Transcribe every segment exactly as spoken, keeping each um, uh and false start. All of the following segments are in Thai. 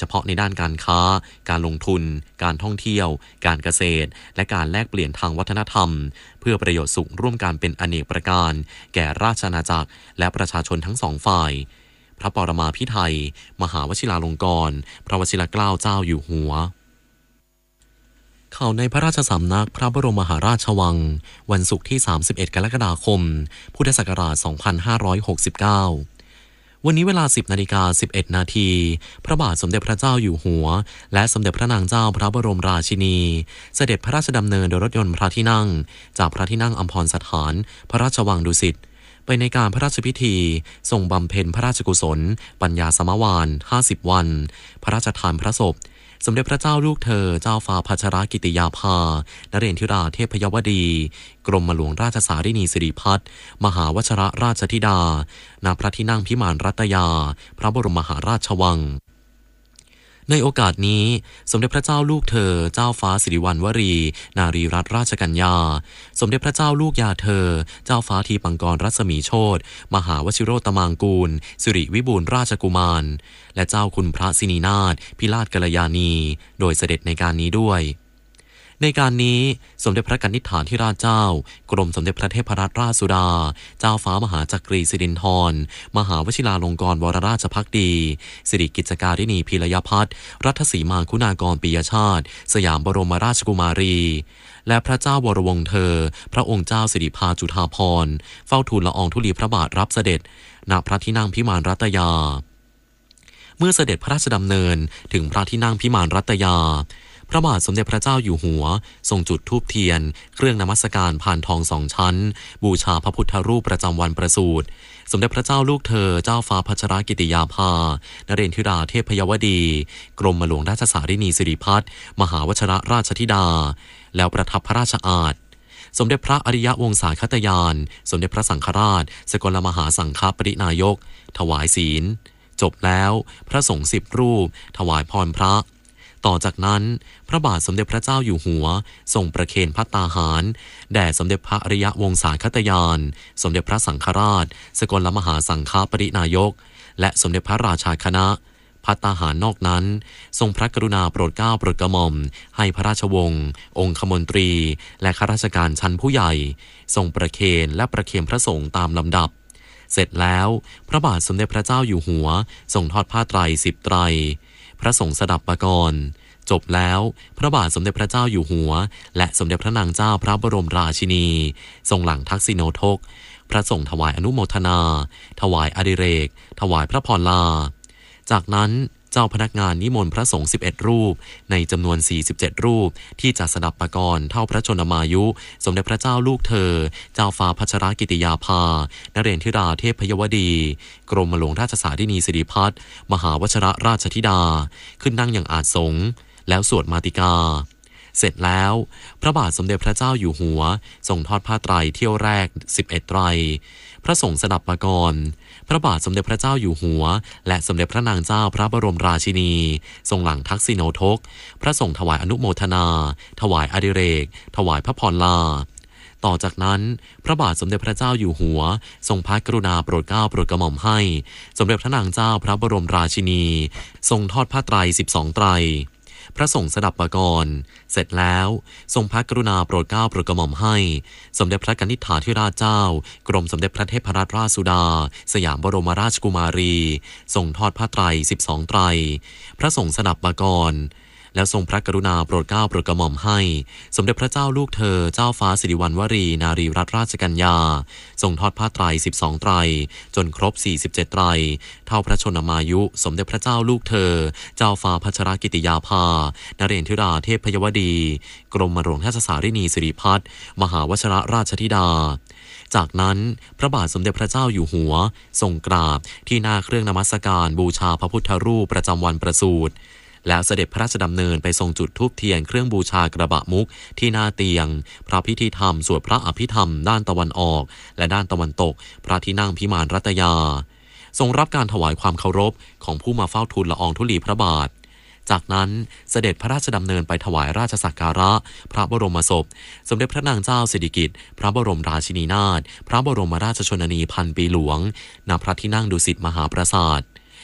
พาะในด้านการค้าการลงทุนการท่องเที่ยวการเกษตรและการแลกเปลี่ยนทางวัฒนธรรมเพื่อประโยชน์สุขร่วมกันเป็นอเนกประการแก่ราชอาณาจักรและประชาชนทั้งสองฝ่ายพระปรมาภิไธยมหาวชิราลงกรณ์พระวชิรเกล้าเจ้าอยู่หัวข่าวในพระราชสำนักพระบรมมหาราชวังวันศุกร์ที่สามสิบเอ็ดกรกฎาคมพุทธศักราชสองพันห้าร้อยหกสิบเก้าวันนี้เวลา สิบนาฬิกาสิบเอ็ดนาทีพระบาทสมเด็จพระเจ้าอยู่หัวและสมเด็จพระนางเจ้าพระบรมราชินีเสด็จพระราชดำเนินโดยรถยนต์พระที่นั่งจากพระที่นั่งอัมพรสถานพระราชวังดุสิตไปในการพระราชพิธีทรงบำเพ็ญพระราชกุศลปัญญาสมวาลห้าสิบวันพระราชทานพระศพสมเด็จพระเจ้าลูกเธอเจ้าฟ้าพัชรกิติยาภานเรนทิราเทพยวดีกรมหลวงราชสารินีสิริพัฒน์มหาวชรราชธิดาณพระที่นั่งพิมานรัตยาพระบรมมหาราชวังในโอกาสนี้สมเด็จพระเจ้าลูกเธอเจ้าฟ้าสิริวัณวรีนารีรัตนราชกัญญาสมเด็จพระเจ้าลูกยาเธอเจ้าฟ้าทีปังกรรัศมีโชติมหาวชิโรตมางกูลสิริวิบูลย์ราชกุมารและเจ้าคุณพระสินีนาถพิราชกัลยาณีโดยเสด็จในการนี้ด้วยในการนี้สมเด็จพระกนิษฐาธิราชเจ้ากรมสมเด็จพระเทพรัตนราชสุดาเจ้าฟ้ามหาจักรีสิรินธรมหาวชิราลงกรณ์วรราชภักดีสิริกิจการิณีพีรยพัฒน์รัฐสีมางคุณากรปิยชาติสยามบรมราชกุมารีและพระเจ้าวรวงศ์เธอพระองค์เจ้าสิริภาจุฑาภรณ์เฝ้าทูลละอองธุลีพระบาทรับเสด็จณพระที่นั่งพิมานรัตยาเมื่อเสด็จพระราชดำเนินถึงพระที่นั่งพิมานรัตยาพระบาทสมเด็จพระเจ้าอยู่หัวทรงจุดธูปเทียนเครื่องนมัสการพานทองสองชั้นบูชาพระพุทธรูปประจำวันประสูติสมเด็จพระเจ้าลูกเธอเจ้าฟ้าพัชรกิติยาภานเรนทิราเทพยวดีกรมหลวงราชสารินีสิริพัฒน์มหาวชรราชธิดาแล้วประทับพระราชอาสน์สมเด็จพระอริยวงศาคตยานสมเด็จพระสังฆราชสกลมหาสังฆปรินายกถวายศีลจบแล้วพระสงฆ์สิบรูปถวายพรพระต่อจากนั้นพระบาทสมเด็จพระเจ้าอยู่หัวทรงประเคนภัตตาหารแด่สมเด็จพระอริยวงศาคตยานสมเด็จพระสังฆราชสกลมหาสังฆปรินายกและสมเด็จพระราชาคณะภัตตาหารนอกนั้นทรงพระกรุณาโปรดเกล้าโปรดกระหม่อมให้พระราชวงศ์องคมนตรีและข้าราชการชั้นผู้ใหญ่ทรงประเคนและประเคนพระสงฆ์ตามลำดับเสร็จแล้วพระบาทสมเด็จพระเจ้าอยู่หัวทรงทอดผ้าไตรสิบไตรพระสงฆ์สดับปกรณ์จบแล้วพระบาทสมเด็จพระเจ้าอยู่หัวและสมเด็จพระนางเจ้าพระบรมราชินีทรงหลังทักษิโนทกพระสงฆ์ถวายอนุโมทนาถวายอดิเรกถวายพระพรลาจากนั้นเจ้าพนักงานนิมนต์พระสงฆ์สิบเอ็ดรูปในจำนวนสี่สิบเจ็ดรูปที่จะสดับปกรณ์เท่าพระชนมายุสมเด็จพระเจ้าลูกเธอเจ้าฟ้าพัชรกิติยาภานเรนทิราเทพยวดีกรมหลวงราชสารินีสิริพัฒน์มหาวชรราชธิดาขึ้นนั่งอย่างอาสงฆ์แล้วสวดมาติกาเสร็จแล้วพระบาทสมเด็จพระเจ้าอยู่หัวทรงทอดผ้าไตรเที่ยวแรกสิบเอ็ดไตรพระสงฆ์สดับปกรณ์พระบาทสมเด็จพระเจ้าอยู่หัวและสมเด็จพระนางเจ้าพระบรมราชินีทรงหลังทักษิโนทกพระสงฆ์ถวายอนุโมทนาถวายอดิเรกถวายพระพรลาต่อจากนั้นพระบาทสมเด็จพระเจ้าอยู่หัวทรงพระกรุณาโปรดเกล้าโปรดกระหม่อมให้สมเด็จพระนางเจ้าพระบรมราชินีทรงทอดผ้าไตรสิบสองไตรพระสงฆ์สดับปกรณ์เสร็จแล้วทรงพระกรุณาโปรดเกล้าโปรดกระหม่อมให้สมเด็จพระกนิษฐาธิราชเจ้ากรมสมเด็จพระเทพรัตนราชสุดาสยามบรมราชกุมารีทรงทอดผ้าไตรสิบสองไตรพระสงฆ์สดับปกรณ์แล้วทรงพระกรุณาโปรดเกล้าโปรดกระหม่อมให้สมเด็จพระเจ้าลูกเธอเจ้าฟ้าสิริวัณวรีนารีรัตนราชกัญญาทรงทอดผ้าไตรสิบสองไตรจนครบสี่สิบเจ็ดไตรเท่าพระชนมายุสมเด็จพระเจ้าลูกเธอเจ้าฟ้าพัชรกิติยาภานเรนทิราเทพยวดีกรมหลวงราชสารินีสิริพัฒน์มหาวชรราชธิดาจากนั้นพระบาทสมเด็จพระเจ้าอยู่หัวทรงกราบที่หน้าเครื่องนมัสการบูชาพระพุทธรูปประจำวันประสูติแล้วเสด็จพระราชดำเนินไปทรงจุดธูปเทียนเครื่องบูชากระบะมุกที่หน้าเตียงพระพิธีธรรมสวดพระอภิธรรมด้านตะวันออกและด้านตะวันตกพระที่นั่งพิมานรัตยาทรงรับการถวายความเคารพของผู้มาเฝ้าทูลละอองธุลีพระบาทจากนั้นเสด็จพระราชดำเนินไปถวายราชสักการะพระบรมศพสมเด็จพระนางเจ้าสิริกิติ์พระบรมราชินีนาถพระบรมราชชนนีพันปีหลวงณพระที่นั่งดุสิตมหาปราสาท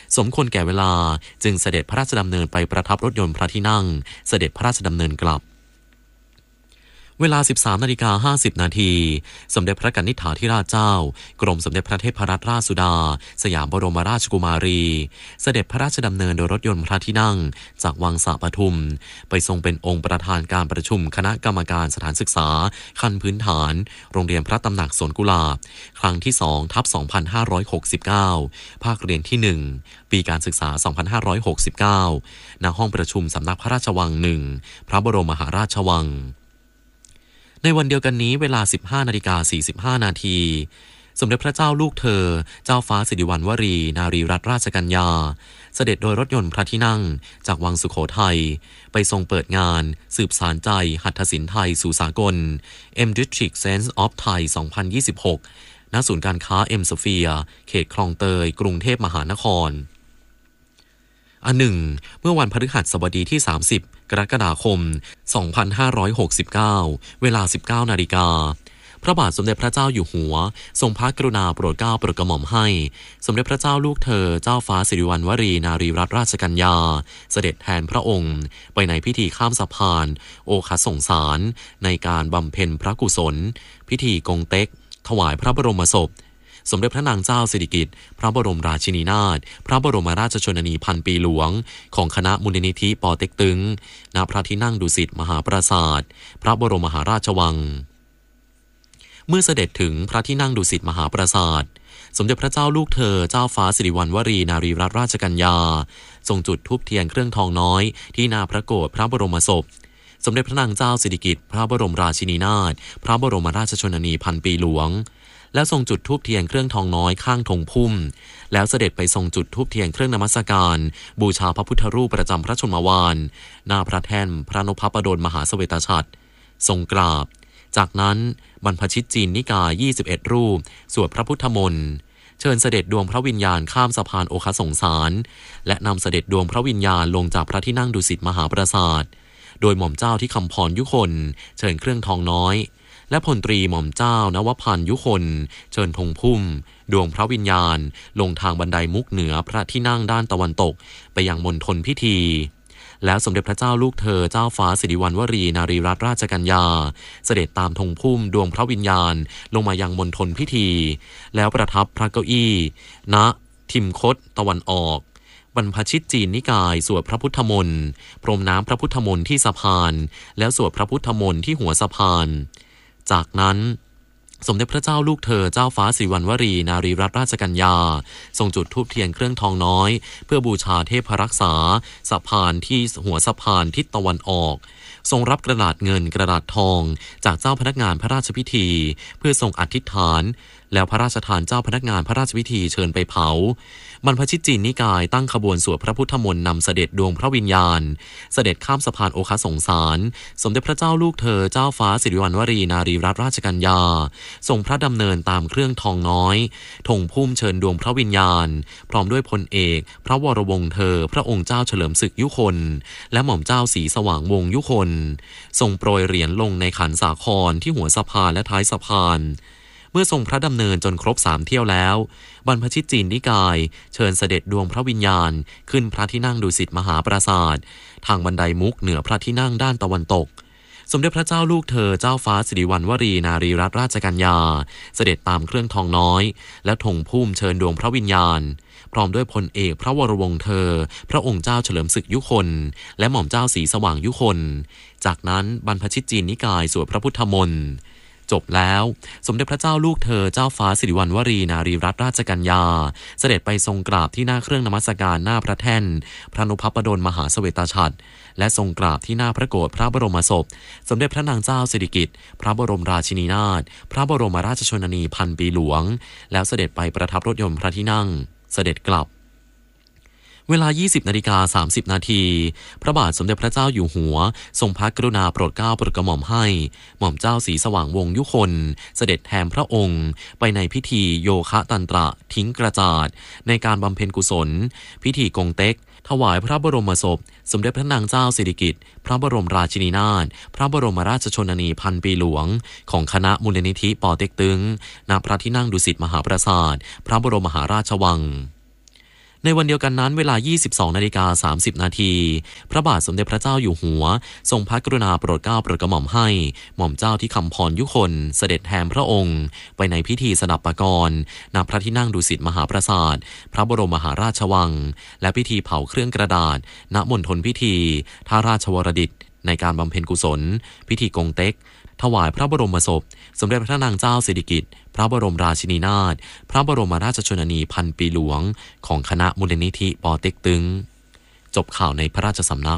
สมควรแก่เวลาจึงเสด็จพระราชดำเนินไปประทับรถยนต์พระที่นั่งเสด็จพระราชดำเนินกลับเวลา สิบสามนาฬิกาห้าสิบนาทีสมเด็จพระกนิษฐาธิราชเจ้ากรมสมเด็จพระเทพรัตนราชสุดาสยามบรมราชกุมารีเสด็จพระราชดำเนินโดยรถยนต์พระที่นั่งจากวังสะปทุมไปทรงเป็นองค์ประธานการประชุมคณะกรรมการสถานศึกษาขั้นพื้นฐานโรงเรียนพระตำหนักสวนกุหลาบครั้งที่สองทับสองพันห้าร้อยหกสิบเก้าภาคเรียนที่หนึ่งปีการศึกษาสองพันห้าร้อยหกสิบเก้าณห้องประชุมสำนักพระราชวังหนึ่งพระบรมมหาราชวังในวันเดียวกันนี้เวลา สิบห้านาฬิกาสี่สิบห้านาทีสมเด็จพระเจ้าลูกเธอเจ้าฟ้าสิริวัณวรีนารีรัตนราชกัญญาเสด็จโดยรถยนต์พระที่นั่งจากวังสุโขทัยไปทรงเปิดงานสืบสานใจหัตถศิลป์ไทยสู่สากล M District Sense of Thai สองพันยี่สิบหก ณ ศูนย์การค้า M Sphere เขตคลองเตยกรุงเทพมหานครอันหนึ่งเมื่อวันพฤหัสบดีที่สามสิบกรกฎาคมสองพันห้าร้อยหกสิบเก้าเวลา สิบเก้านาฬิกาพระบาทสมเด็จพระเจ้าอยู่หัวทรงพระกรุณาโปรดเกล้าโปรดกระหม่อมให้สมเด็จพระเจ้าลูกเธอเจ้าฟ้าสิริวัณวรีนารีรัตนราชกัญญาเสด็จแทนพระองค์ไปในพิธีข้ามสะพานโอคัสสงสารในการบำเพ็ญพระกุศลพิธีกงเต็กถวายพระบรมศพสมเด็จพระนางเจ้าสิริกิติ์พระบรมราชินีนาถพระบรมราชชนนีพันปีหลวงของคณะมูลนิธิปอเต็กตึงณพระที่นั่งดุสิตมหาปราสาทพระบรมมหาราชวังเมื่อเสด็จถึงพระที่นั่งดุสิตมหาปราสาทสมเด็จพระเจ้าลูกเธอเจ้าฟ้าสิริวัณวรีนารีรัตนราชกัญญาทรงจุดธูปเทียนเครื่องทองน้อยที่หน้าพระโกฐพระบรมศพสมเด็จพระนางเจ้าสิริกิติ์พระบรมราชินีนาถพระบรมราชชนนีพันปีหลวงแล้วทรงจุดธูปเทียนเครื่องทองน้อยข้างธงพุ่มแล้วเสด็จไปทรงจุดธูปเทียนเครื่องนมัสการบูชาพระพุทธรูปประจำพระชนมวาลหน้าพระแท่นพระนพปดลมหาเสวตฉัตรทรงกราบจากนั้นบรรพชิตจีนนิกายยี่สิบเอ็ดรูปสวดพระพุทธมนต์เชิญเสด็จดวงพระวิญญาณข้ามสะพานโอคัสสงสารและนำเสด็จดวงพระวิญญาณลงจากพระที่นั่งดุสิตมหาปราสาทโดยหม่อมเจ้าที่คำพรยุคนเชิญเครื่องทองน้อยและพลตรีหม่อมเจ้านวพันธ์ยุคนเชิญธงพุ่มดวงพระวิญญาณลงทางบันไดมุกเหนือพระที่นั่งด้านตะวันตกไปยังมณฑลพิธีแล้วสมเด็จพระเจ้าลูกเธอเจ้าฟ้าสิริวัณวรีนารีรัตนราชกัญญาเสด็จตามธงพุ่มดวงพระวิญญาณลงมายังมณฑลพิธีแล้วประทับพระเก้าอี้ณทิมคตตะวันออกบรรพชิตจีนนิกายสวดพระพุทธมนต์พรมน้ำพระพุทธมนต์ที่สะพานแล้วสวดพระพุทธมนต์ที่หัวสะพานจากนั้นสมเด็จพระเจ้าลูกเธอเจ้าฟ้าสิริวัณวรีนารีรัตนราชกัญญาทรงจุดธูปเทียนเครื่องทองน้อยเพื่อบูชาเทพรักษาสะพานที่หัวสะพานทิศตะวันออกทรงรับกระดาษเงินกระดาษทองจากเจ้าพนักงานพระราชพิธีเพื่อทรงอธิษฐานแล้วพระราชทานเจ้าพนักงานพระราชพิธีเชิญไปเผาบรรพชิตจีนนิกายตั้งขบวนสวดพระพุทธมนต์นำเสด็จดวงพระวิญญาณเสด็จข้ามสะพานโอคัสสงสารสมเด็จพระเจ้าลูกเธอเจ้าฟ้าสิริวัณวรีนารีรัตนราชกัญญาทรงพระดำเนินตามเครื่องทองน้อยธงพุ่มเชิญดวงพระวิญญาณพร้อมด้วยพลเอกพระวรวงศ์เธอพระองค์เจ้าเฉลิมศึกยุคนและหม่อมเจ้าศรีสว่างวงศ์ยุคนทรงโปรยเหรียญลงในขันสาครที่หัวสะพานและท้ายสะพานเมื่อทรงพระดำเนินจนครบสามเที่ยวแล้วบรรพชิตจีนนิกายเชิญเสด็จดวงพระวิญญาณขึ้นพระที่นั่งดุสิตมหาปราสาททางบันไดมุกเหนือพระที่นั่งด้านตะวันตกสมเด็จพระเจ้าลูกเธอเจ้าฟ้าสิริวัณวรีนารีรัตนราชกัญญาเสด็จตามเครื่องทองน้อยและธงพุ่มเชิญดวงพระวิญญาณพร้อมด้วยพลเอกพระวรวงศ์เธอพระองค์เจ้าเฉลิมศึกยุคนและหม่อมเจ้าศรีสว่างยุคนจากนั้นบรรพชิตจีนนิกายสวดพระพุทธมนต์จบแล้วสมเด็จพระเจ้าลูกเธอเจ้าฟ้าสิริวัณวรีนารีรัตนราชกัญญาเสด็จไปทรงกราบที่หน้าเครื่องนมัสการหน้าพระแท่นพระนพปดลมหาเสวตฉัตรและทรงกราบที่หน้าพระโกฐพระบรมศพสมเด็จพระนางเจ้าสิริกิติ์พระบรมราชินีนาถพระบรมราชชนนีพันปีหลวงแล้วเสด็จไปประทับรถยนต์พระที่นั่งเสด็จกลับเวลา ยี่สิบนาฬิกาสามสิบนาทีพระบาทสมเด็จพระเจ้าอยู่หัวทรงพระกรุณาโปรดเกล้าโปรดกระหม่อมให้หม่อมเจ้าศรีสว่างวงศ์ยุคนเสด็จแทนพระองค์ไปในพิธีโยคะตันตระทิ้งกระจาดในการบำเพ็ญกุศลพิธีกงเต็กถวายพระบรมศพสมเด็จพระนางเจ้าสิริกิติ์พระบรมราชินีนาถพระบรมราชชนนีพันปีหลวงของคณะมูลนิธิปอเต็กตึงณพระที่นั่งดุสิตมหาปราสาทพระบรมมหาราชวังในวันเดียวกันนั้นเวลา ยี่สิบสองนาฬิกาสามสิบนาทีพระบาทสมเด็จพระเจ้าอยู่หัวทรงพระกรุณาโปรดเกล้าโปรดกระหม่อมให้หม่อมเจ้าที่คำพรยุคนเสด็จแทนพระองค์ไปในพิธีสดับปกรณ์ณพระที่นั่งดุสิตมหาปราสาทพระบรมมหาราชวังและพิธีเผาเครื่องกระดาษณมณฑลพิธีท่าราชวรดิตในการบำเพ็ญกุศลพิธีกงเต็กถวายพระบรมศพสมเด็จพระนางเจ้าสิริกิติ์พระบรมราชินีนาถพระบรมราชชนนีพันปีหลวงของคณะมูลนิธิปอเต็กตึงจบข่าวในพระราชสำนัก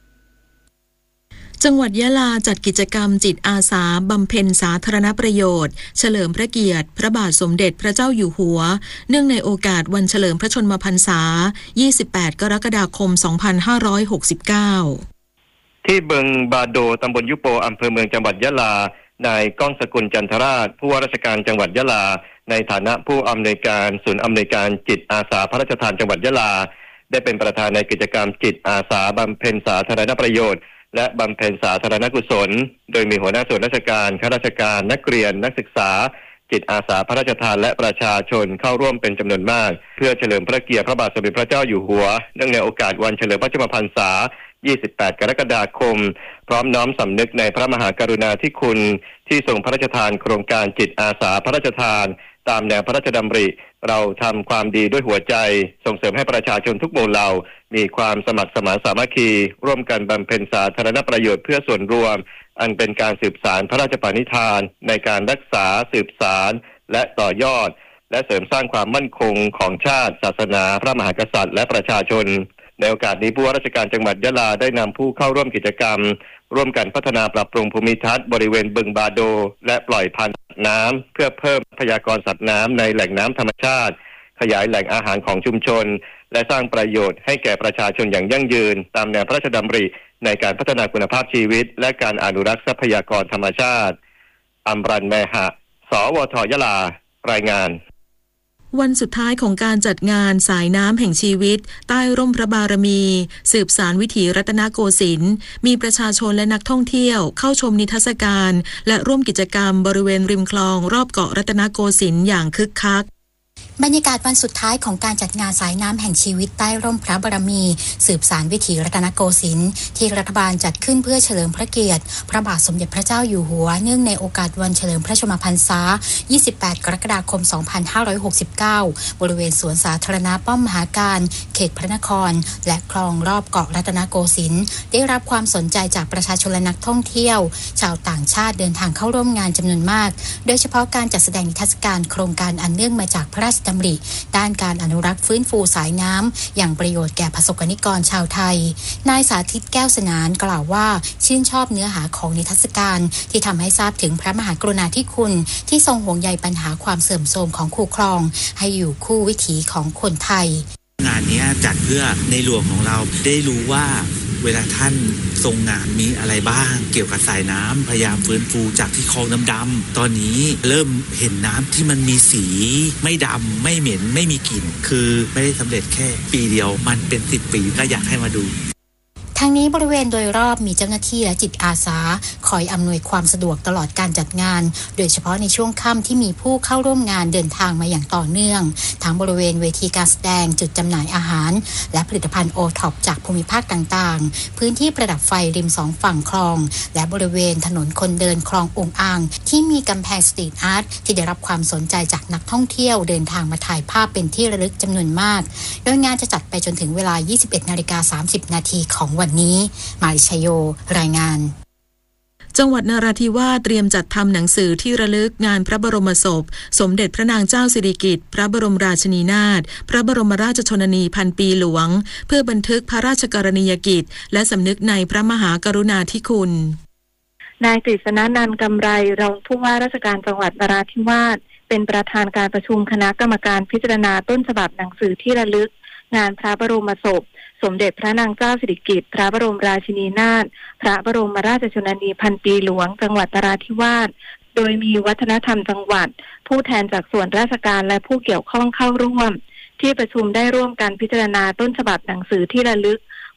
จังหวัดยะลาจัดกิจกรรมจิตอาสาบำเพ็ญสาธารณประโยชน์เฉลิมพระเกียรติพระบาทสมเด็จพระเจ้าอยู่หัวเนื่องในโอกาสวันเฉลิมพระชนมพรรษายี่สิบแปดกรกฎาคมสองพันห้าร้อยหกสิบเก้าที่บึงบาโดตำบลยุโปอำเภอเมืองจังหวัดยะลานายก้องสกุลจันทราชผู้ว่าราชการจังหวัดยะลาในฐานะผู้อำนวยการศูนย์อำนวยการจิตอาสาพระราชทานจังหวัดยะลาได้เป็นประธานในกิจกรรมจิตอาสาบำเพ็ญสาธารณประโยชน์และบำเพ็ญสาธารณกุศลโดยมีหัวหน้าส่วนราชการข้าราชการนักเรียนนักศึกษาจิตอาสาพระราชทานและประชาชนเข้าร่วมเป็นจำนวนมากเพื่อเฉลิมพระเกียรติพระบาทสมเด็จพระเจ้าอยู่หัวเนื่องในโอกาสวันเฉลิมพระชนมพรรษายี่สิบแปดกรกฎาคมพร้อมน้อมสำนึกในพระมหากรุณาธิคุณที่ทรงพระราชทานโครงการจิตอาสาพระราชทานตามแนวพระราชดำริเราทำความดีด้วยหัวใจส่งเสริมให้ประชาชนทุกหมู่เหล่ามีความสมัครสมานสามัคคีร่วมกันบำเพ็ญสาธารณประโยชน์เพื่อส่วนรวมอันเป็นการสืบสานพระราชปณิธานในการรักษาสืบสานและต่อยอดและเสริมสร้างความมั่นคงของชาติศาสนาพระมหากษัตริย์และประชาชนในโอกาสนี้ผู้ว่าราชการจังหวัดยะลาได้นำผู้เข้าร่วมกิจกรรมร่วมกันพัฒนาปรับปรุงภูมิทัศน์บริเวณบึงบาโดและปล่อยพันธุ์สัตว์น้ำเพื่อเพิ่มพยากรณ์สัตว์น้ำในแหล่งน้ำธรรมชาติขยายแหล่งอาหารของชุมชนและสร้างประโยชน์ให้แก่ประชาชนอย่างยั่งยืนตามแนวพระราชดำริในการพัฒนาคุณภาพชีวิตและการอนุรักษ์ทรัพยากรธรรมชาติอัมรันแมหะสวทยะลารายงานวันสุดท้ายของการจัดงานสายน้ำแห่งชีวิตใต้ร่มพระบารมีสืบสานวิถีรัตนโกสินทร์มีประชาชนและนักท่องเที่ยวเข้าชมนิทรรศการและร่วมกิจกรรมบริเวณริมคลองรอบเกาะรัตนโกสินทร์อย่างคึกคักบรรยากาศวันสุดท้ายของการจัดงานสายน้ำแห่งชีวิตใต้ร่มพระบารมีสืบสานวิถีรัตนโกสินทร์ที่รัฐบาลจัดขึ้นเพื่อเฉลิมพระเกียรติพระบาทสมเด็จพระเจ้าอยู่หัวเนื่องในโอกาสวันเฉลิมพระชนมพรรษายี่สิบแปดกรกฎาคมสองพันห้าร้อยหกสิบเก้าบริเวณสวนสาธารณะป้อมมหาการเขตพระนครและคลองรอบเกาะรัตนโกสินทร์ได้รับความสนใจจากประชาชนและนักท่องเที่ยวชาวต่างชาติเดินทางเข้าร่วมงานจำนวนมากโดยเฉพาะการจัดแสดงนิทรรศการโครงการอันเนื่องมาจากพระราชดำริด้านการอนุรักษ์ฟื้นฟูสายน้ำอย่างประโยชน์แก่ประสบกรณิกรชาวไทยนายสาธิตแก้วสนานกล่าวว่าชื่นชอบเนื้อหาของนิทรรศการที่ทำให้ทราบถึงพระมหากรุณาธิคุณที่ทรงห่วงใยปัญหาความเสื่อมโทรมของคูคลองให้อยู่คู่วิถีของคนไทยงานนี้จัดเพื่อในหลวงของเราได้รู้ว่าเวลาท่านทรงงานมีอะไรบ้างเกี่ยวกับสายน้ำพยายามฟื้นฟูจากที่คลองดำๆตอนนี้เริ่มเห็นน้ำที่มันมีสีไม่ดำไม่เหม็นไม่มีกลิ่นคือไม่ได้สำเร็จแค่ปีเดียวมันเป็นสิบปีก็อยากให้มาดูทางนี้บริเวณโดยรอบมีเจ้าหน้าที่และจิตอาสาคอยอำนวยความสะดวกตลอดการจัดงานโดยเฉพาะในช่วงค่ำที่มีผู้เข้าร่วมงานเดินทางมาอย่างต่อเนื่องทั้งบริเวณเวทีการแสดงจุดจำหน่ายอาหารและผลิตภัณฑ์โอท็อปจากภูมิภาคต่างๆพื้นที่ประดับไฟริมสองฝั่งคลองและบริเวณถนนคนเดินคลององอ่างที่มีกำแพงสตรีทอาร์ตที่ได้รับความสนใจจากนักท่องเที่ยวเดินทางมาถ่ายภาพเป็นที่ระลึกจำนวนมากโดยงานจะจัดไปจนถึงเวลา ยี่สิบเอ็ดนาฬิกาสามสิบนาทีของวันนี้มาริชโยรายงานจังหวัดนราธิวาสเตรียมจัดทำหนังสือที่ระลึกงานพระบรมศพสมเด็จพระนางเจ้าสิริกิติ์พระบรมราชินีนาถพระบรมราชชนนีพันปีหลวงเพื่อบันทึกพระราชกรณียกิจและสำนึกในพระมหากรุณาธิคุณนายกฤษณนันท์กำไรรองผู้ว่าราชการจังหวัดนราธิวาสเป็นประธานการประชุมคณะกรรมการพิจารณาต้นฉบับหนังสือที่ระลึกงานพระบรมศพสมเด็จพระนางเจ้าสิริกิติ์พระบรมราชินีนาถพระบรมราชชนนีพันปีหลวงจังหวัดนราธิวาสโดยมีวัฒนธรรมจังหวัดผู้แทนจากส่วนราชการและผู้เกี่ยวข้องเข้าร่วมที่ประชุมได้ร่วมกันพิจารณาต้นฉบับหนังสือที่ระลึก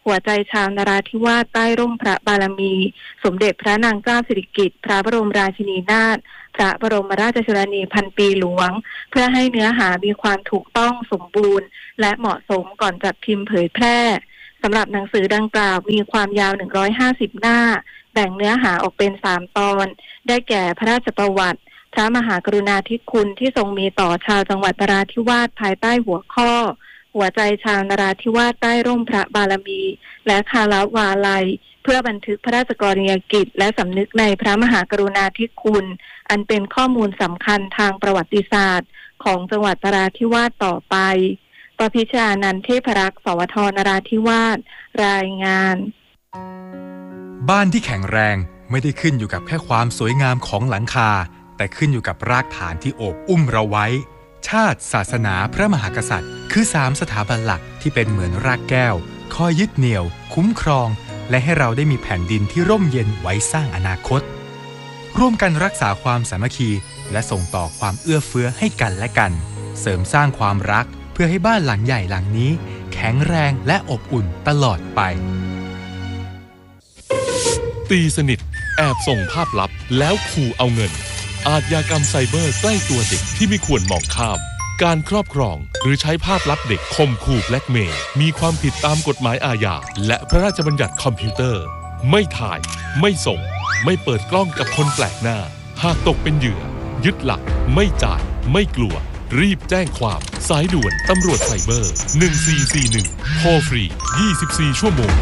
หัวใจชาวนราธิวาสใต้ร่มพระบารมีสมเด็จพระนางเจ้าสิริกิติ์พระบรมราชินีนาถพระบรมราชชนนีพันปีหลวงเพื่อให้เนื้อหามีความถูกต้องสมบูรณ์และเหมาะสมก่อนจัดพิมพ์เผยแพร่สำหรับหนังสือดังกล่าวมีความยาวหนึ่งร้อยห้าสิบหน้าแบ่งเนื้อหาออกเป็นสามตอนได้แก่พระราชประวัติพระมหากรุณาธิคุณที่ทรงมีต่อชาวจังหวัดนราธิวาสภายใต้หัวข้อหัวใจชาวนราธิวาสใต้ร่มพระบารมีและคารวาลัยเพื่อบันทึกพระราชกรณียกิจและสำนึกในพระมหากรุณาธิคุณอันเป็นข้อมูลสำคัญทางประวัติศาสตร์ของจังหวัดนราธิวาสต่อไปปพิชานันท์เทพรักษ์สวทนราธิวาสรายงานบ้านที่แข็งแรงไม่ได้ขึ้นอยู่กับแค่ความสวยงามของหลังคาแต่ขึ้นอยู่กับรากฐานที่โอบอุ้มเราไว้ชาติศาสนาพระมหากษัตริย์คือสามสถาบันหลักที่เป็นเหมือนรากแก้วคอยยึดเหนี่ยวคุ้มครองและให้เราได้มีแผ่นดินที่ร่มเย็นไว้สร้างอนาคตร่วมกันรักษาความสามัคคีและส่งต่อความเอื้อเฟื้อให้กันและกันเสริมสร้างความรักเพื่อให้บ้านหลังใหญ่หลังนี้แข็งแรงและอบอุ่นตลอดไปตีสนิทแอบส่งภาพลับแล้วขู่เอาเงินอาชญากรรมไซเบอร์ใกล้ตัวเด็กที่ไม่ควรมองข้ามการครอบครองหรือใช้ภาพลับเด็กข่มขู่แบล็กเมย์มีความผิดตามกฎหมายอาญาและพระราชบัญญัติคอมพิวเตอร์ไม่ถ่ายไม่ส่งไม่เปิดกล้องกับคนแปลกหน้าหากตกเป็นเหยื่อยึดหลักไม่จ่ายไม่กลัวรีบแจ้งความสายด่วนตำรวจไซเบอร์หนึ่งสี่สี่หนึ่งโทรฟรียี่สิบสี่ชั่วโมง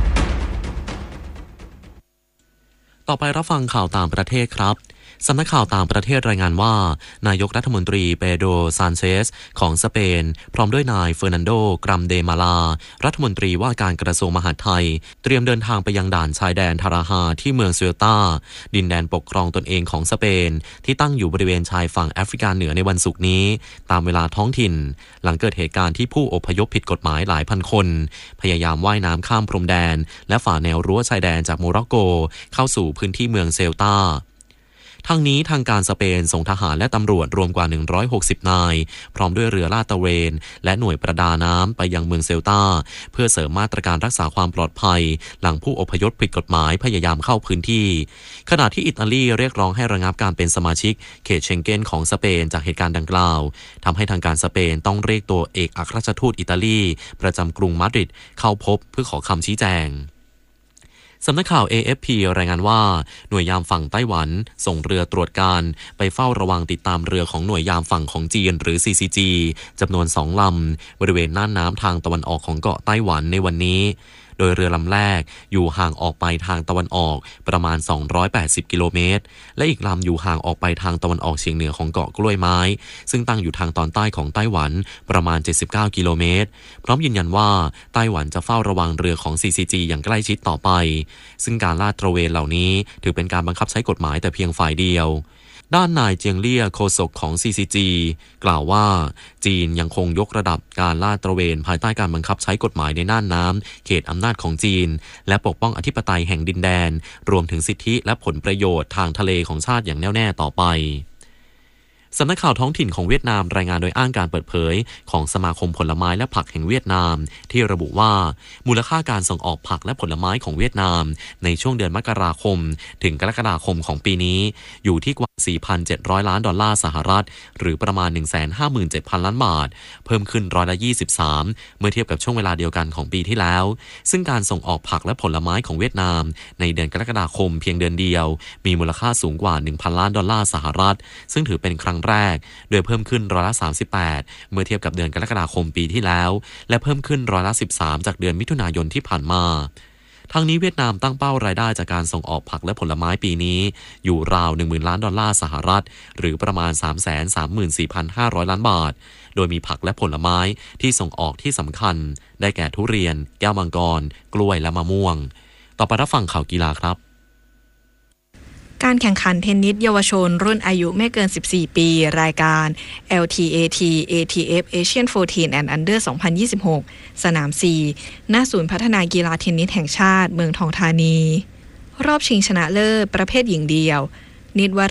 ต่อไปรับฟังข่าวต่างประเทศครับสำนักข่าวต่างประเทศรายงานว่านายกรัฐมนตรีเปโดร ซานเชสของสเปนพร้อมด้วยนายเฟอร์นันโด กรัมเดมาลารัฐมนตรีว่าการกระทรวงมหาดไทยเตรียมเดินทางไปยังด่านชายแดนทาราฮาที่เมืองเซลตาดินแดนปกครองตนเองของสเปนที่ตั้งอยู่บริเวณชายฝั่งแอฟริกาเหนือในวันศุกร์นี้ตามเวลาท้องถิ่นหลังเกิดเหตุการณ์ที่ผู้อพยพผิดกฎหมายหลายพันคนพยายามว่ายน้ำข้ามพรมแดนและฝ่าแนวรั้วชายแดนจากโมร็อกโกเข้าสู่พื้นที่เมืองเซลตาทั้งนี้ทางการสเปนส่งทหารและตำรวจรวมกว่าหนึ่งร้อยหกสิบนายพร้อมด้วยเรือลาดตระเวนและหน่วยประดาน้ำไปยังเมืองเซลตาเพื่อเสริมมาตรการรักษาความปลอดภัยหลังผู้อพยพผิดกฎหมายพยายามเข้าพื้นที่ขณะที่อิตาลีเรียกร้องให้ระงับการเป็นสมาชิกเขตเชงเก้นของสเปนจากเหตุการณ์ดังกล่าวทำให้ทางการสเปนต้องเรียกตัวเอกอัครราชทูตอิตาลีประจำกรุงมาดริดเข้าพบเพื่อขอคำชี้แจงสำนักข่าว เอ เอฟ พี รายงานว่าหน่วยยามฝั่งไต้หวันส่งเรือตรวจการไปเฝ้าระวังติดตามเรือของหน่วยยามฝั่งของจีนหรือ ซี ซี จี จำนวนสองลำบริเวณน่านน้ำทางตะวันออกของเกาะไต้หวันในวันนี้โดยเรือลำแรกอยู่ห่างออกไปทางตะวันออกประมาณสองร้อยแปดสิบกิโลเมตรและอีกลำอยู่ห่างออกไปทางตะวันออกเฉียงเหนือของเกาะกล้วยไม้ซึ่งตั้งอยู่ทางตอนใต้ของไต้หวันประมาณเจ็ดสิบเก้ากิโลเมตรพร้อมยืนยันว่าไต้หวันจะเฝ้าระวังเรือของ ซี ซี จี อย่างใกล้ชิดต่อไปซึ่งการลาดตระเวนเหล่านี้ถือเป็นการบังคับใช้กฎหมายแต่เพียงฝ่ายเดียวด้านนายเจียงเลี่ยโฆษกของ ซี ซี จี กล่าวว่าจีนยังคงยกระดับการลาดตระเวนภายใต้การบังคับใช้กฎหมายในน่านน้ำเขตอำนาจของจีนและปกป้องอธิปไตยแห่งดินแดนรวมถึงสิทธิและผลประโยชน์ทางทะเลของชาติอย่างแน่วแน่ต่อไปสำนักข่าวท้องถิ่นของเวียดนามรายงานโดยอ้างการเปิดเผยของสมาคมผลไม้และผักแห่งเวียดนามที่ระบุว่ามูลค่าการส่งออกผักและผลไม้ของเวียดนามในช่วงเดือนมกราคมถึงกรกฎาคมของปีนี้อยู่ที่กว่า สี่พันเจ็ดร้อย ล้านดอลลาร์สหรัฐหรือประมาณ หนึ่งแสนห้าหมื่นเจ็ดพัน ล้านบาทเพิ่มขึ้นร้อยละยี่สิบสามเมื่อเทียบกับช่วงเวลาเดียวกันของปีที่แล้วซึ่งการส่งออกผักและผลไม้ของเวียดนามในเดือนกรกฎาคมเพียงเดือนเดียวมีมูลค่าสูงกว่า หนึ่งพัน ล้านดอลลาร์สหรัฐซึ่งถือเป็นครั้งแรกโดยเพิ่มขึ้นร้อยละสามสิบแปดเมื่อเทียบกับเดือนกรกฎาคมปีที่แล้วและเพิ่มขึ้นร้อยละสิบสามจากเดือนมิถุนายนที่ผ่านมาทั้งนี้เวียดนามตั้งเป้ารายได้จากการส่งออกผักและผลไม้ปีนี้อยู่ราว หนึ่งหมื่น ล้านดอลลาร์สหรัฐหรือประมาณ สามแสนสามหมื่นสี่พันห้าร้อย ล้านบาทโดยมีผักและผลไม้ที่ส่งออกที่สำคัญได้แก่ทุเรียนแก้วมังกรกล้วยและมะม่วงต่อไปรับฟังข่าวกีฬาครับการแข่งขันเทนนิสเยาวชนรุ่นอายุไม่เกินสิบสี่ปีรายการ แอล ที เอ ที เอ ที เอฟ Asian สิบสี่ and Under สองพันยี่สิบหกสนามสี่ณศูนย์พัฒนากีฬาเทนนิสแห่งชาติเมืองทองธานีรอบชิงชนะเลิศประเภทหญิงเดียวนิตวรัตน์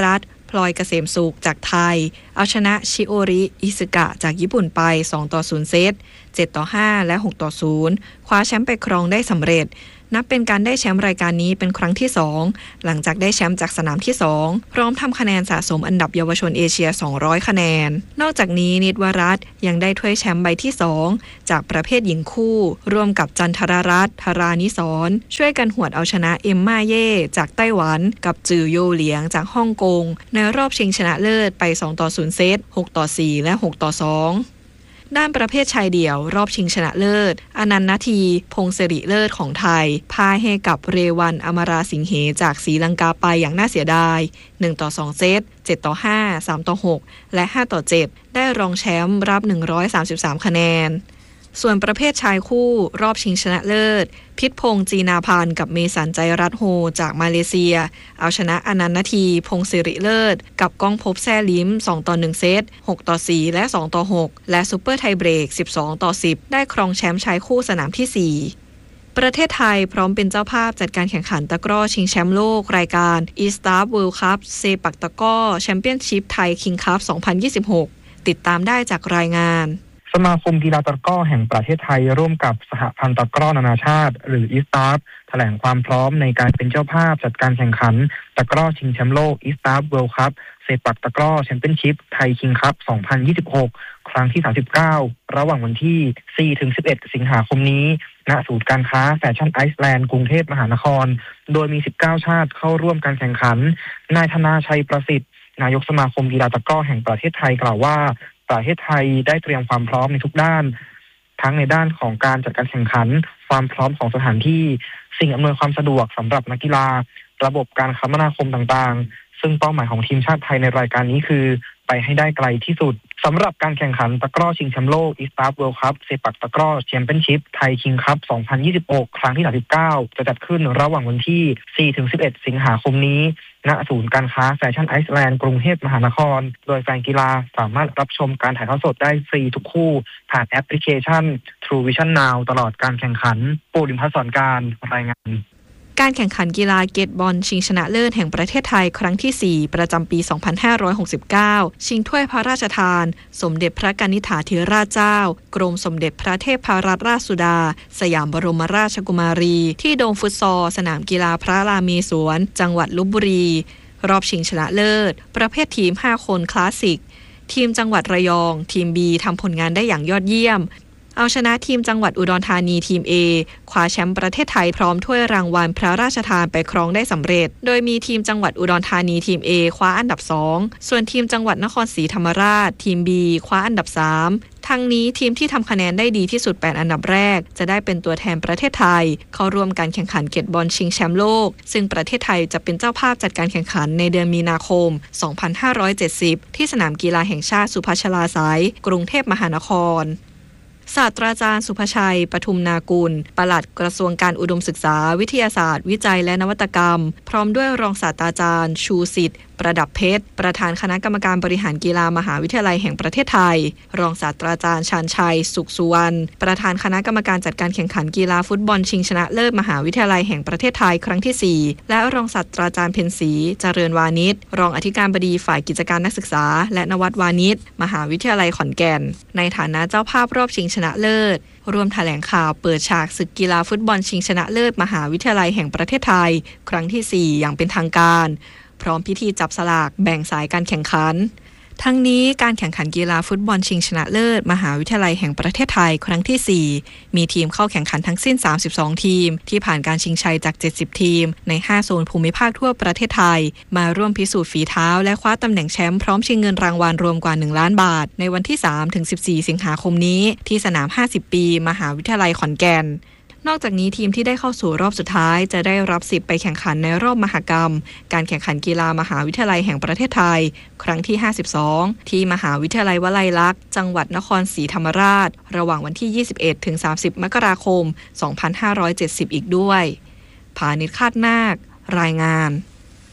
พลอยเกษมสุขจากไทยเอาชนะชิโอริอิซึกะจากญี่ปุ่นไปสองต่อศูนย์เซตเจ็ดต่อห้าและหกต่อศูนย์คว้าแชมป์ไปครองได้สำเร็จนับเป็นการได้แชมป์รายการนี้เป็นครั้งที่สองหลังจากได้แชมป์จากสนามที่สองพร้อมทำคะแนนสะสมอันดับเยาวชนเอเชียสองร้อยคะแนนนอกจากนี้นิตวรัตน์ยังได้ถ้วยแชมป์ใบที่สองจากประเภทหญิงคู่ร่วมกับจันทรรัตน์ธารานิสรช่วยกันหวดเอาชนะเอ็มม่าเย่จากไต้หวันกับจือโยเหลียงจากฮ่องกงในรอบชิงชนะเลิศไปสองต่อศูนย์เซตหกต่อสี่และหกต่อสองด้านประเภทชายเดี่ยวรอบชิงชนะเลิศอนันต์นาทีพงศิริเลิศของไทยพ่ายให้กับเรวันอมราสิงเหจากศรีลังกาไปอย่างน่าเสียดายหนึ่งต่อสองเซตเจ็ดต่อห้า สามต่อหกและห้าต่อเจ็ดได้รองแชมป์รับหนึ่งร้อยสามสิบสามคะแนนส่วนประเภทชายคู่รอบชิงชนะเลิศพิษพงษ์จีนาพานกับเมสันใจรัตโฮจากมาเลเซียเอาชนะอนันต์นาทีพงศิริเลิศกับก้องภพแซ่ลิ้มสองต่อหนึ่งเซตหกต่อสี่และสองต่อหกและซุปเปอร์ไทเบรกสิบสองต่อสิบได้ครองแชมป์ชายคู่สนามที่สี่ประเทศไทยพร้อมเป็นเจ้าภาพจัดการแข่งขันตะกร้อชิงแชมป์โลกรายการ E-Star World Cup เซปักตะกร้อแชมเปี้ยนชิพไทย King Cup สองพันยี่สิบหกติดตามได้จากรายงานสมาคมกีฬาตะกร้อแห่งประเทศไทยร่วมกับสหพันธ์ตะกร้อนานาชาติหรือ E-Star แถลงความพร้อมในการเป็นเจ้าภาพจัดการแข่งขันตะกร้อชิงแชมป์โลก E-Star World Cup เซปักตะกร้อแชมเปี้ยนชิพไทย King Cup สองพันยี่สิบหกครั้งที่สามสิบเก้าระหว่างวันที่ สี่ถึงสิบเอ็ด สิงหาคมนี้ณศูนย์การค้าแฟชั่นไอซ์แลนด์กรุงเทพมหานครโดยมีสิบเก้าชาติเข้าร่วมการแข่งขันนายธนาชัยประสิทธิ์นายกสมาคมกีฬาตะกร้อแห่งประเทศไทยกล่าวว่าประเทศไทยได้เตรียมความพร้อมในทุกด้านทั้งในด้านของการจัดการแข่งขันความพร้อมของสถานที่สิ่งอำนวยความสะดวกสำหรับนักกีฬาระบบการคมนาคมต่างๆซึ่งเป้าหมายของทีมชาติไทยในรายการนี้คือไปให้ได้ไกลที่สุดสำหรับการแข่งขันตะกร้อชิงแชมป์โลก E-Star World Cup เซปักตะกร้อแชมเปี้ยนชิพไทย King Cup สองพันยี่สิบหกครั้งที่สามสิบเก้าจะจัดขึ้นระหว่างวันที่ สี่ถึงสิบเอ็ด สิงหาคมนี้ณศูนย์การค้าแฟชั่นไอซ์แลนด์กรุงเทพมหานครโดยแฟนกีฬาสามารถรับชมการถ่ายทอดสดได้ฟรีทุกคู่ผ่านแอปพลิเคชัน True Vision Now ตลอดการแข่งขันปูริมพัฒน์สอนการรายงานการแข่งขันกีฬาเกตบอลชิงชนะเลิศแห่งประเทศไทยครั้งที่สี่ประจำปี สองพันห้าร้อยหกสิบเก้า ชิงถ้วยพระราชทานสมเด็จพระกนิษฐาธิราชเจ้ากรมสมเด็จพระเทพรัตนราชสุดาสยามบรมราชกุมารีที่โดมฟุตซอลสนามกีฬาพระรามีสวนจังหวัดลพบุรีรอบชิงชนะเลิศประเภททีมห้าคนคลาสสิกทีมจังหวัดระยองทีม B ทำผลงานได้อย่างยอดเยี่ยมเอาชนะทีมจังหวัดอุดรธานีทีม A คว้าแชมป์ประเทศไทยพร้อมถ้วยรางวัลพระราชทานไปครองได้สำเร็จโดยมีทีมจังหวัดอุดรธานีทีม A คว้าอันดับสองส่วนทีมจังหวัดนครศรีธรรมราชทีม B คว้าอันดับสามทั้งนี้ทีมที่ทำคะแนนได้ดีที่สุดแปดอันดับแรกจะได้เป็นตัวแทนประเทศไทยเข้าร่วมการแข่งขันเกตบอลชิงแชมป์โลกซึ่งประเทศไทยจะเป็นเจ้าภาพจัดการแข่งขันในเดือนมีนาคมสองพันห้าร้อยเจ็ดสิบที่สนามกีฬาแห่งชาติสุพัชลาไสยกรุงเทพมหานครศาสตราจารย์สุภชัยปทุมนากุลปลัดกระทรวงการอุดมศึกษาวิทยาศาสตร์วิจัยและนวัตกรรมพร้อมด้วยรองศาสตราจารย์ชูสิทธิ์ประดับเพชรประธานคณะกรรมการบริหารกีฬามหาวิทยาลัยแห่งประเทศไทยรองศาสตราจารย์ชาญชัยสุขสุวรรณประธานคณะกรรมการจัดการแข่งขันกีฬาฟุตบอลชิงชนะเลิศมหาวิทยาลัยแห่งประเทศไทยครั้งที่สี่และรองศาสตราจารย์เพ็ญศรีเจริญวานิชรองอธิการบดีฝ่ายกิจการนักศึกษาและนวัตวานิชมหาวิทยาลัยขอนแก่นในฐานะเจ้าภาพรอบชิงชนะเลิศร่วมแถลงข่าวเปิดฉากศึกกีฬาฟุตบอลชิงชนะเลิศมหาวิทยาลัยแห่งประเทศไทยครั้งที่สี่อย่างเป็นทางการพร้อมพิธีจับสลากแบ่งสายการแข่งขันทั้งนี้การแข่งขันกีฬาฟุตบอลชิงชนะเลิศมหาวิทยาลัยแห่งประเทศไทยครั้งที่สี่มีทีมเข้าแข่งขันทั้งสิ้นสามสิบสองทีมที่ผ่านการชิงชัยจากเจ็ดสิบทีมในห้าโซนภูมิภาคทั่วประเทศไทยมาร่วมพิสูจน์ฝีเท้าและคว้าตำแหน่งแชมป์พร้อมชิงเงินรางวัลรวมกว่าหนึ่งล้านบาทในวันที่ สามถึงสิบสี่ สิงหาคมนี้ที่สนามห้าสิบปีมหาวิทยาลัยขอนแก่นนอกจากนี้ทีมที่ได้เข้าสู่รอบสุดท้ายจะได้รับสิทธิ์ไปแข่งขันในรอบมหกรรมการแข่งขันกีฬามหาวิทยาลัยแห่งประเทศไทยครั้งที่ห้าสิบสองที่มหาวิทยาลัยวลัยลักษณ์จังหวัดนครศรีธรรมราชระหว่างวันที่ยี่สิบเอ็ดถึงสามสิบมกราคมสองพันห้าร้อยเจ็ดสิบอีกด้วยผานิช คาดนาครายงาน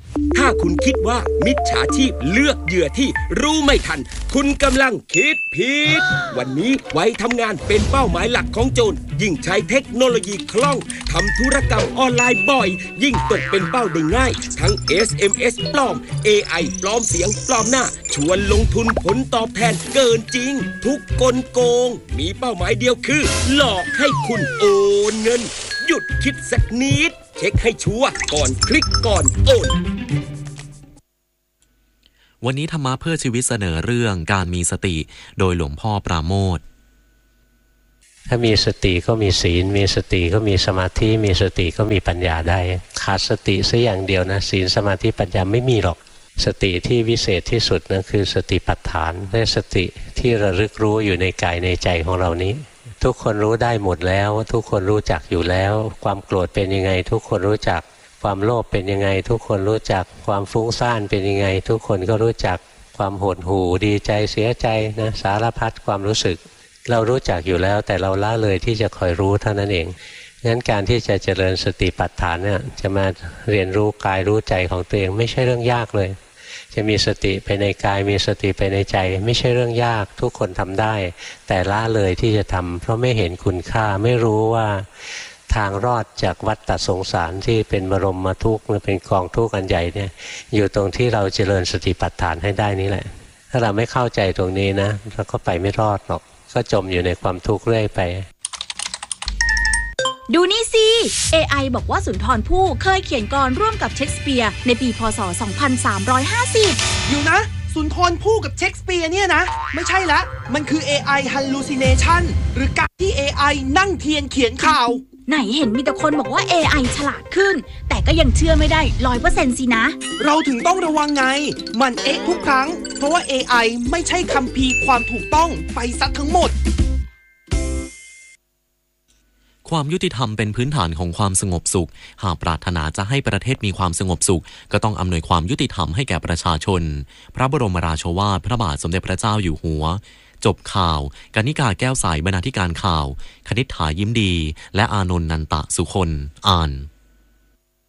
ถ้าคุณคิดว่ามิจฉาชีพเลือกเหยื่อที่รู้ไม่ทันคุณกำลังคิดผิดวันนี้ไว้ทำงานเป็นเป้าหมายหลักของโจรยิ่งใช้เทคโนโลยีคล่องทำธุรกรรมออนไลน์บ่อยยิ่งตกเป็นเป้าได้ง่ายทั้ง เอส เอ็ม เอส ปลอม เอ ไอ ปลอมเสียงปลอมหน้าชวนลงทุนผลตอบแทนเกินจริงทุกกลโกงมีเป้าหมายเดียวคือหลอกให้คุณโอนเงินหยุดคิดสักนิดเช็คให้ชัวร์ก่อนคลิกก่อนโอนวันนี้ธรรมะเพื่อชีวิตเสนอเรื่องการมีสติโดยหลวงพ่อปราโมทย์ถ้ามีสติก็มีศีลมีสติก็มีสมาธิมีสติก็มีปัญญาได้ขาดสติสักอย่างเดียวนะศีลสมาธิปัญญาไม่มีหรอกสติที่วิเศษที่สุดนั่นคือสติปัฏฐานและสติที่ระลึกรู้อยู่ในกายในใจของเรานี้ทุกคนรู้ได้หมดแล้วทุกคนรู้จักอยู่แล้วความโกรธเป็นยังไงทุกคนรู้จักความโลภเป็นยังไงทุกคนรู้จักความฟุ้งซ่านเป็นยังไงทุกคนก็รู้จักความหดหู่ดีใจเสียใจนะสารพัดความรู้สึกเรารู้จักอยู่แล้วแต่เราละเลยที่จะคอยรู้เท่านั้นเองงั้นการที่จะเจริญสติปัฏฐานเนี่ยจะมาเรียนรู้กายรู้ใจของตัวเองไม่ใช่เรื่องยากเลยจะมีสติไปในกายมีสติไปในใจไม่ใช่เรื่องยากทุกคนทำได้แต่ละเลยที่จะทำเพราะไม่เห็นคุณค่าไม่รู้ว่าทางรอดจากวัฏฏสงสารที่เป็นบรมทุกข์เป็นกองทุกข์อันใหญ่เนี่ยอยู่ตรงที่เราเจริญสติปัฏฐานให้ได้นี่แหละถ้าเราไม่เข้าใจตรงนี้นะเราก็ไปไม่รอดหรอกก็จมอยู่ในความทุกข์เรื่อยไปดูนี่สิ เอ ไอ บอกว่าสุนทรภู่เคยเขียนกลอนร่วมกับเชคสเปียร์ในปีพ.ศ. สองพันสามร้อยห้าสิบอยู่นะสุนทรภู่กับเชคสเปียร์เนี่ยนะไม่ใช่ละมันคือ เอ ไอ hallucination หรือการที่ เอ ไอ นั่งเทียนเขียนข่าวไหนเห็นมีแต่คนบอกว่า เอ ไอ ฉลาดขึ้นแต่ก็ยังเชื่อไม่ได้ ร้อยเปอร์เซ็นต์ สินะเราถึงต้องระวังไงมันเอ๊ะทุกครั้งเพราะว่า เอ ไอ ไม่ใช่คัมภีร์ความถูกต้องไปซะทั้งหมดความยุติธรรมเป็นพื้นฐานของความสงบสุขหากปรารถนาจะให้ประเทศมีความสงบสุขก็ต้องอำนวยความยุติธรรมให้แก่ประชาชนพระบรมราโชวาทพระบาทสมเด็จพระเจ้าอยู่หัวจบข่าวกนิกาแก้วใสบรรณาธิการข่าวคณิษฐายิ้มดีและอานนท์นันตะสุคนอ่าน